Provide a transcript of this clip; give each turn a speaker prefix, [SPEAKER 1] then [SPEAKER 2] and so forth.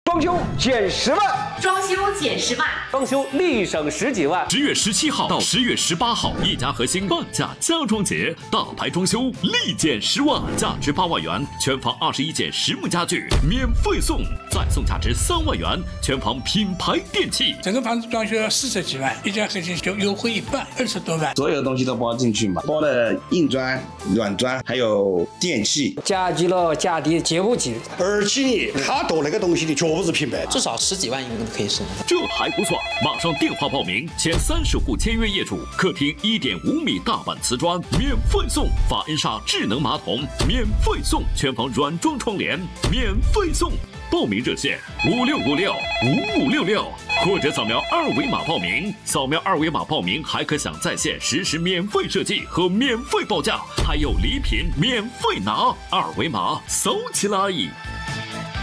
[SPEAKER 1] 装修减10万，
[SPEAKER 2] 装修减10万，
[SPEAKER 1] 装修立省10几万。
[SPEAKER 3] 10月17号到10月18号，一家核心半价家装节，大牌装修立减10万，价值8万元，全房21件实木家具免费送，再送价值3万元，全房品牌电器。
[SPEAKER 4] 整个房子装修要40几万，一家核心就优惠一半，20多万。
[SPEAKER 5] 所有东西都包进去嘛，包了硬砖、软砖，还有电器，
[SPEAKER 6] 加急了价低接不起，
[SPEAKER 7] 而且他做那个东西的绝不是平白，
[SPEAKER 8] 至少10几万应该可以省。
[SPEAKER 3] 这还不错，马上电话报名，前30户签约业主，客厅1.5米大板瓷砖免费送，法恩莎智能马桶免费送，全房软装窗帘免费送。报名热线56565566，或者扫描2维码报名。扫描2维码报名还可享在线实时免费设计和免费报价，还有礼品免费拿。2维码扫起来。